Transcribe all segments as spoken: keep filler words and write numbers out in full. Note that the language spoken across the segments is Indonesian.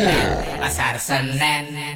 Pasar Senen.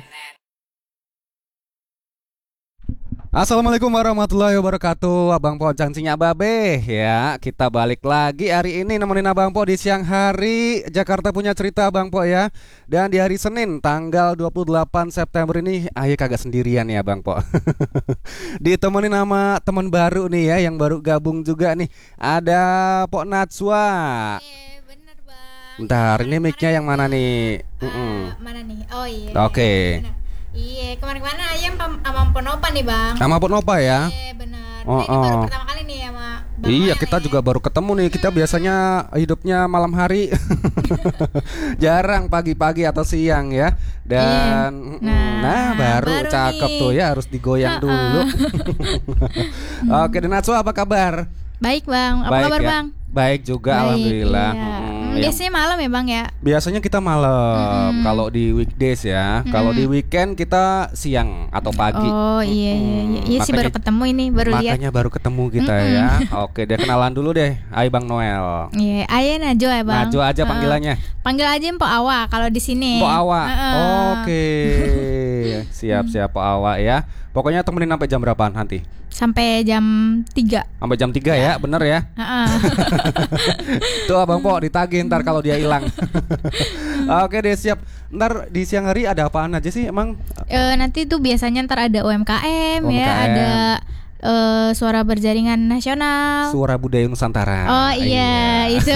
Assalamualaikum warahmatullahi wabarakatuh. Abang Po Cangcinya Babe ya. Kita balik lagi hari ini nemenin Abang Po di siang hari. Jakarta punya cerita Abang Po ya. Dan di hari Senin tanggal dua puluh delapan September ini Aye kagak sendirian ya Abang Po. Ditemenin sama teman baru nih ya, yang baru gabung juga nih. Ada Po Natswa. Iya bener bang. Bentar, ini mic-nya yang mana nih? Uh, Mm-mm. Mana nih? Oh iya. Oke. Bener. Iya, kemarin-kemarin ayam sama Ponopa nih bang. Sama Po Nova ya. Iya benar. Oh, Nah, ini baru oh. pertama kali nih sama Bang Iya, Mel kita ya. juga baru ketemu nih. Kita biasanya hidupnya malam hari. Jarang pagi-pagi atau siang ya. Dan Iya. mm, Nah, nah, baru, baru cakep nih. tuh ya, harus digoyang Ha-ha. dulu. Oke, dan Natsua apa kabar? Baik bang. Apa Baik kabar ya? bang? Baik juga, Baik, alhamdulillah. iya. Mm, Hmm, yang- biasanya malam ya bang ya. Biasanya kita malam Mm-mm. kalau di weekdays ya. Kalau di weekend kita siang atau pagi. Oh iya iya iya. Mm-mm. Iya sih baru Makanya- ketemu ini, baru lihat. Makanya baru ketemu kita Mm-mm. ya. Oke, deh kenalan dulu deh. Hai Bang Noel. Iya, Ayah Najo ya bang. Najwa aja Heeh. panggilannya. Panggil aja Mpok Awa kalau di sini. Po Awa. Heeh. Oke. Siap-siap Po Awa ya. Pokoknya temenin sampai jam berapaan nanti? Sampai jam tiga. Sampai jam tiga ya, bener ya? Heeh. Tuh Abang Po ditagih ntar kalau dia hilang. Oke deh, siap. Ntar di siang hari ada apaan aja sih emang? Eh, nanti tuh biasanya ntar ada U M K M, U M K M. ya, ada eh, suara berjaringan nasional. Suara Budaya Nusantara. Oh iya, itu.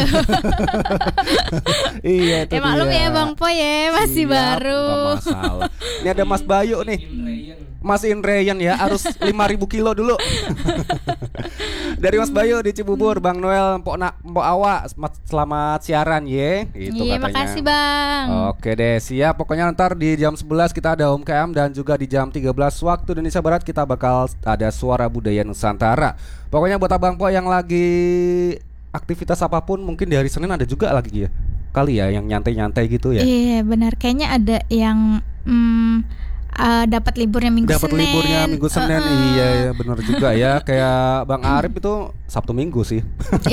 Iya itu Ya maklum dia. ya Bang Po ya, masih Siap, baru. nggak masalah. Ini ada Mas Bayu nih. Mas Inreyan ya, harus lima ribu kilo dulu. Dari Mas Bayu di Cibubur, Bang Noel, Mpok Na, Mpok Awa, selamat, selamat siaran ye. Itu Iya, katanya. makasih Bang. Oke deh, siap. Pokoknya ntar di jam sebelas kita ada U M K M dan juga di jam tiga belas waktu Indonesia Barat kita bakal ada Suara Budaya Nusantara. Pokoknya buat Abang Po yang lagi aktivitas apapun, mungkin di hari Senin ada juga lagi ya. Kali ya yang nyantai-nyantai gitu ya. Iya, benar. Kayaknya ada yang hmm, eh, dapat liburnya minggu Dapat Senin. liburnya minggu Senin. Uh-uh. Iya ya, bener juga ya. Kayak Bang Arif itu Sabtu Minggu sih.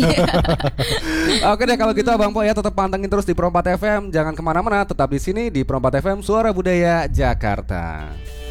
Oke deh kalau gitu Bang Po ya, tetap pantengin terus di Pro empat F M. Jangan kemana-mana, tetap di sini di Pro empat F M Suara Budaya Jakarta.